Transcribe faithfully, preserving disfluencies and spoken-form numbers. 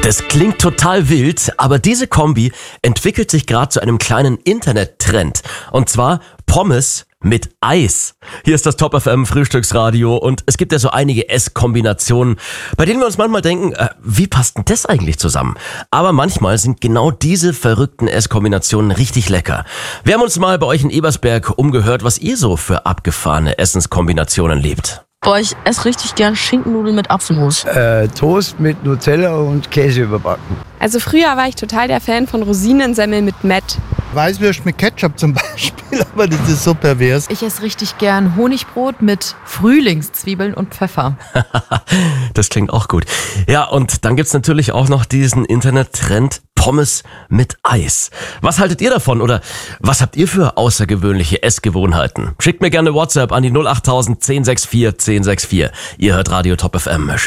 Das klingt total wild, aber diese Kombi entwickelt sich gerade zu einem kleinen Internettrend. Und zwar Pommes mit Eis. Hier ist das Top F M Frühstücksradio und es gibt ja so einige Esskombinationen, bei denen wir uns manchmal denken, äh, wie passt denn das eigentlich zusammen? Aber manchmal sind genau diese verrückten Esskombinationen richtig lecker. Wir haben uns mal bei euch in Ebersberg umgehört, was ihr so für abgefahrene Essenskombinationen liebt. Boah, ich esse richtig gern Schinkennudeln mit Apfelmus. Äh, Toast mit Nutella und Käse überbacken. Also früher war ich total der Fan von Rosinensemmeln mit Mett. Weißwürst mit Ketchup zum Beispiel, aber das ist so pervers. Ich esse richtig gern Honigbrot mit Frühlingszwiebeln und Pfeffer. Das klingt auch gut. Ja, und dann gibt's natürlich auch noch diesen Internet-Trend Pommes mit Eis. Was haltet ihr davon oder was habt ihr für außergewöhnliche Essgewohnheiten? Schickt mir gerne WhatsApp an die null acht null null eins null sechs vier eins null sechs vier. Ihr hört Radio Top F M.